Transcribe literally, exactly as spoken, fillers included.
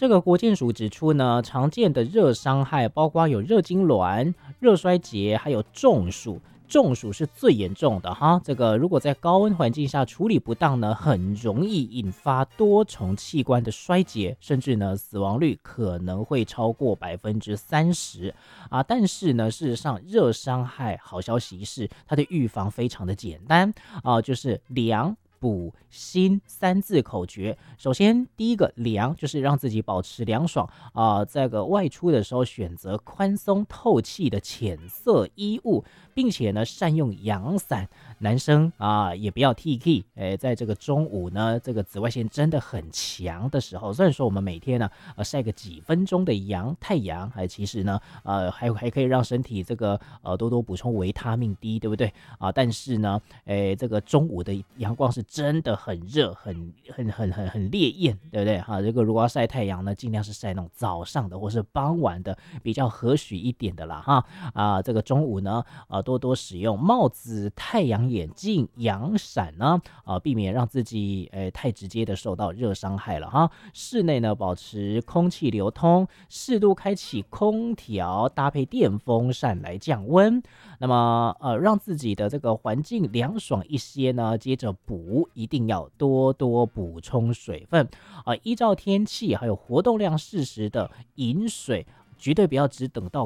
这个国健署指出呢，常见的热伤害包括有热痉挛、热衰竭，还有中暑。中暑是最严重的哈，这个如果在高温环境下处理不当呢，很容易引发多重器官的衰竭，甚至呢死亡率可能会超过百分之三十啊。但是呢，事实上热伤害好消息是它的预防非常的简单啊，就是凉。补心三字口诀，首先第一个凉就是让自己保持凉爽啊、呃，这个外出的时候选择宽松透气的浅色衣物，并且呢善用阳伞。男生啊也不要 T K， 哎，在这个中午呢，这个紫外线真的很强的时候，虽然说我们每天呢呃晒个几分钟的阳太阳，哎，其实呢呃还还可以让身体这个呃多多补充维他命 D， 对不对啊？但是呢，哎，这个中午的阳光是真的很热，很很很很很烈焰，对不对？哈、啊，这个如果要晒太阳呢，尽量是晒那种早上的或是傍晚的，比较和煦一点的啦哈。啊，这个中午呢，呃，多多使用帽子、太阳眼镜、阳伞呢，啊，避免让自己诶太直接的受到热伤害了哈。室内呢，保持空气流通，适度开启空调，搭配电风扇来降温。那么呃，让自己的这个环境凉爽一些呢，接着补，一定要多多补充水分啊、呃，依照天气还有活动量适时的饮水，绝对不要只等到